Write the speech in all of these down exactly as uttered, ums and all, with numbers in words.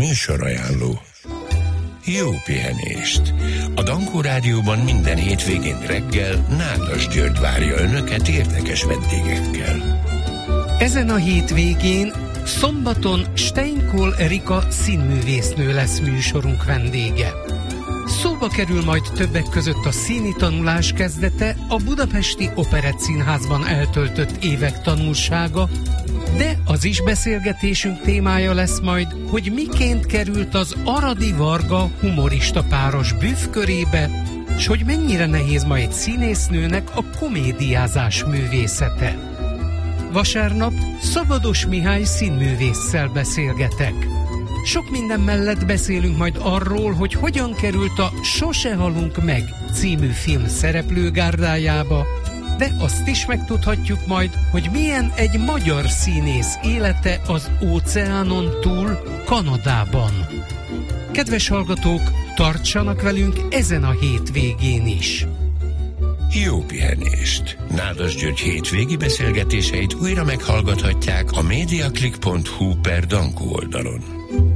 Műsorajánló. Jó pihenést! A Dankó Rádióban minden hétvégén reggel Nádas György várja önöket érdekes vendégekkel. Ezen a hétvégén szombaton Steinkol Erika színművésznő lesz műsorunk vendége. Szóba kerül majd többek között a színi tanulás kezdete, a Budapesti Operettszínházban eltöltött évek tanulsága, de az is beszélgetésünk témája lesz majd, hogy miként került az Aradi Varga humorista páros büffkörébe, s hogy mennyire nehéz ma egy színésznőnek a komédiázás művészete. Vasárnap Szabados Mihály színművésszel beszélgetek. Sok minden mellett beszélünk majd arról, hogy hogyan került a Sose halunk meg című film szereplőgárdájába, de azt is megtudhatjuk majd, hogy milyen egy magyar színész élete az óceánon túl, Kanadában. Kedves hallgatók, tartsanak velünk ezen a hétvégén is! Jó pihenést! Nádas György hétvégi beszélgetéseit újra meghallgathatják a mediaclick pont hu per Dankó oldalon.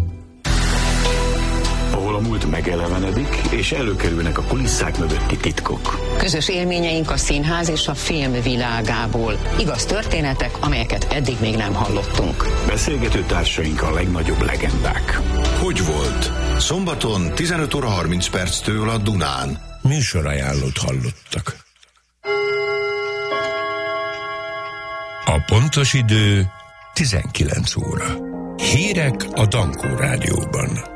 Ahol a múlt megelevenedik, és előkerülnek a kulisszák mögötti titkok. Közös élményeink a színház és a film világából. Igaz történetek, amelyeket eddig még nem hallottunk. Beszélgető társaink a legnagyobb legendák. Hogy volt? Szombaton tizenöt óra harminc perctől a Dunán. Műsorajánlót hallottak. A pontos idő tizenkilenc óra. Hírek a Dankó Rádióban.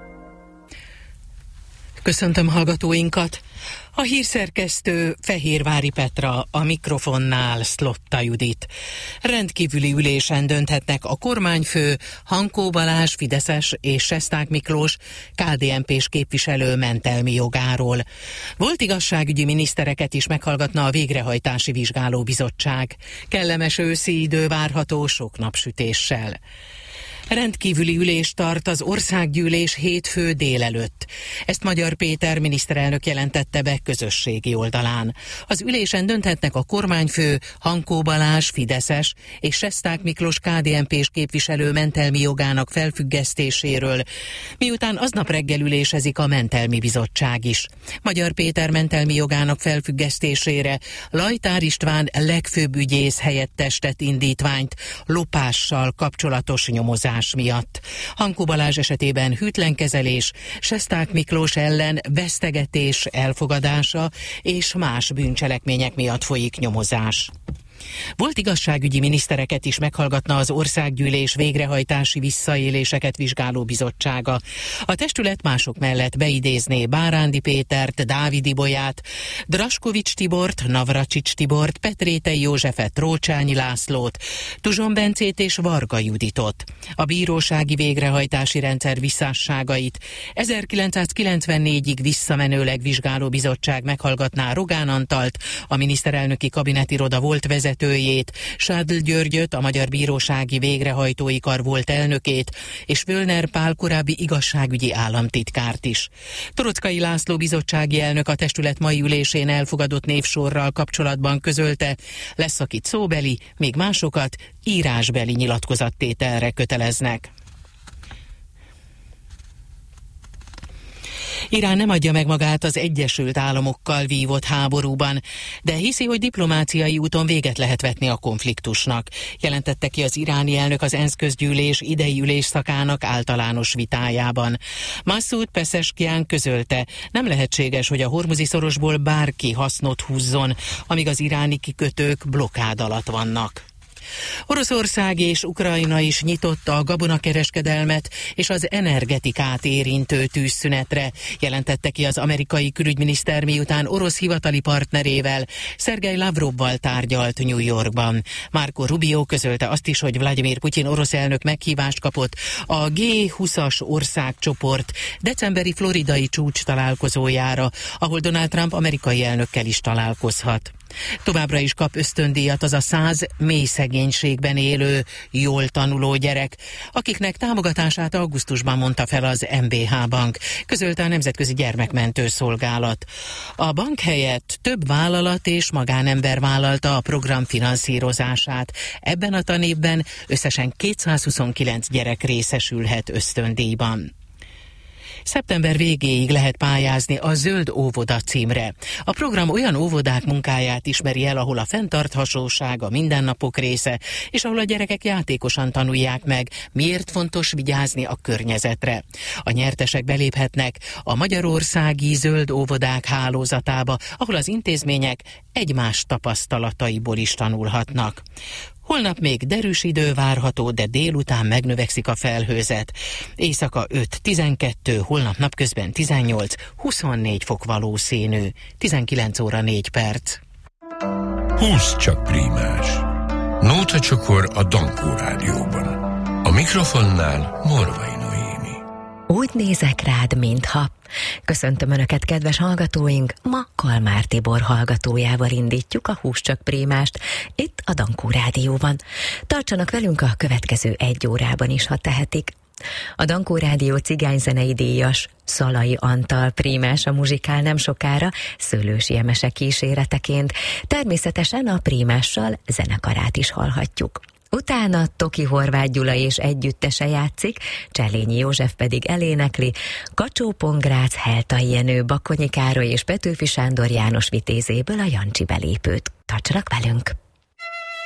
Köszöntöm hallgatóinkat! A hírszerkesztő Fehérvári Petra, a mikrofonnál Szlotta Judit. Rendkívüli ülésen dönthetnek a kormányfő, Hankó Balázs fideszes és Sesták Miklós ká dé en pés képviselő mentelmi jogáról. Volt igazságügyi minisztereket is meghallgatna a végrehajtási vizsgálóbizottság. Kellemes őszi idő várható sok napsütéssel. Rendkívüli ülést tart az országgyűlés hétfő délelőtt. Ezt Magyar Péter miniszterelnök jelentette be közösségi oldalán. Az ülésen dönthetnek a kormányfő, Hankó Balázs fideszes és Sesták Miklós ká dé en pés képviselő mentelmi jogának felfüggesztéséről, miután aznap reggel ülésezik a mentelmi bizottság is. Magyar Péter mentelmi jogának felfüggesztésére Lajtár István legfőbb ügyész helyettes tett indítványt lopással kapcsolatos nyomozás miatt. Hankó Balázs esetében hűtlenkezelés, Sesták Miklós ellen vesztegetés elfogadása és más bűncselekmények miatt folyik nyomozás. Volt igazságügyi minisztereket is meghallgatna az országgyűlés végrehajtási visszaéléseket vizsgáló bizottsága. A testület mások mellett beidézné Bárándi Pétert, Dávid Ibolyát, Draskovics Tibort, Navracsics Tibort, Petrétei Józsefet, Trócsányi Lászlót, Tuzson Bencét és Varga Juditot. A bírósági végrehajtási rendszer visszásságait ezerkilencszázkilencvennégyig visszamenőleg vizsgáló bizottság meghallgatná Rogán Antalt, a miniszterelnöki kabinetiroda volt vezetőjét, Sádl Györgyöt, a Magyar Bírósági Végrehajtói Kar volt elnökét, és Völner Pál korábbi igazságügyi államtitkárt is. Torockai László bizottsági elnök a testület mai ülésén elfogadott névsorral kapcsolatban közölte, lesz akit szóbeli, még másokat írásbeli nyilatkozattételre köteleznek. Irán nem adja meg magát az Egyesült Államokkal vívott háborúban, de hiszi, hogy diplomáciai úton véget lehet vetni a konfliktusnak, jelentette ki az iráni elnök az ENSZ közgyűlés idei ülésszakának általános vitájában. Massoud Pezeshkian közölte, nem lehetséges, hogy a hormuzi szorosból bárki hasznot húzzon, amíg az iráni kikötők blokkád alatt vannak. Oroszország és Ukrajna is nyitotta a gabonakereskedelmet és az energetikát érintő tűzszünetre, jelentette ki az amerikai külügyminiszter, miután orosz hivatali partnerével, Szergej Lavrovval tárgyalt New Yorkban. Marco Rubio közölte azt is, hogy Vladimir Putyin orosz elnök meghívást kapott a gé húszas országcsoport decemberi floridai csúcs találkozójára, ahol Donald Trump amerikai elnökkel is találkozhat. Továbbra is kap ösztöndíjat az a száz mély szegénységben élő, jól tanuló gyerek, akiknek támogatását augusztusban mondta fel az em bé há Bank, közölte a Nemzetközi Gyermekmentő Szolgálat. A bank helyett több vállalat és magánember vállalta a program finanszírozását. Ebben a tanévben összesen kétszázhuszonkilenc gyerek részesülhet ösztöndíjban. Szeptember végéig lehet pályázni a Zöld óvoda címre. A program olyan óvodák munkáját ismeri el, ahol a fenntarthatóság a mindennapok része, és ahol a gyerekek játékosan tanulják meg, miért fontos vigyázni a környezetre. A nyertesek beléphetnek a magyarországi zöld óvodák hálózatába, ahol az intézmények egymás tapasztalataiból is tanulhatnak. Holnap még derűs idő várható, de délután megnövekszik a felhőzet. Éjszaka öt-tizenkettő, holnap napközben tizennyolc, huszonnégy fok valószínű. tizenkilenc óra négy perc. Húsz csak prímás. Nóta csokor a Dankó Rádióban. A mikrofonnál Morvai Noémi. Úgy nézek rád, mintha. Köszöntöm Önöket, kedves hallgatóink! Ma Kalmár Tibor hallgatójával indítjuk a Húsz csak prímást, itt a Dankó Rádióban. Tartsanak velünk a következő egy órában is, ha tehetik. A Dankó Rádió cigányzenei díjas Szalai Antal prímása muzsikál nem sokára Szőlősi Emese kíséreteként. Természetesen a prímással zenekarát is hallhatjuk. Utána Toki Horváth Gyula és együttese játszik, Cselényi József pedig elénekli, Kacsó-Pongrác, Heltai Jenő, Bakonyi Károly és Petőfi Sándor János vitézéből a Jancsi belépőt. Tartsanak velünk!